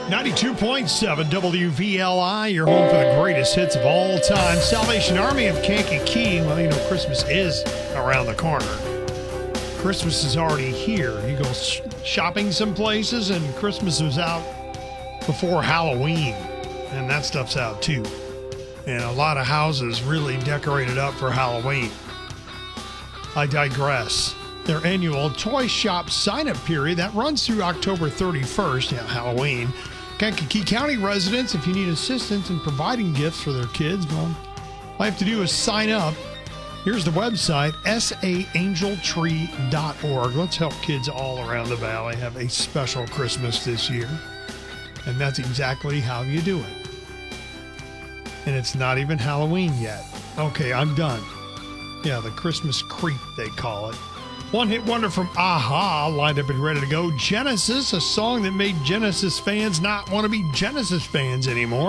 92.7 WVLI, your home for the greatest hits of all time. Salvation Army of Kankakee. Well, you know, Christmas is around the corner. Christmas is already here. You go shopping some places, and Christmas is out before Halloween. And that stuff's out, too. And a lot of houses really decorated up for Halloween. I digress. Their annual toy shop sign-up period, that runs through October 31st, Halloween. Kankakee County residents, if you need assistance in providing gifts for their kids, well, all you have to do is sign up. Here's the website, saangeltree.org. Let's help kids all around the valley have a special Christmas this year. And that's exactly how you do it. And it's not even Halloween yet. Okay, I'm done. Yeah, the Christmas creep, they call it. One-hit wonder from A-ha, lined up and ready to go. Genesis, a song that made Genesis fans not want to be Genesis fans anymore.